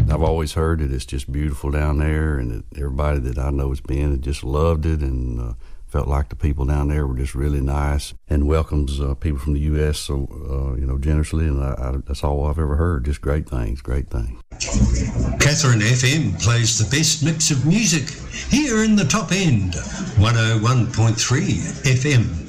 I've always heard that it's just beautiful down there, and that everybody that I know has been had just loved it, and felt like the people down there were just really nice and welcomes people from the U.S. so generously, and that's all I've ever heard. Just great things. Catherine FM plays the best mix of music here in the top end, 101.3 FM.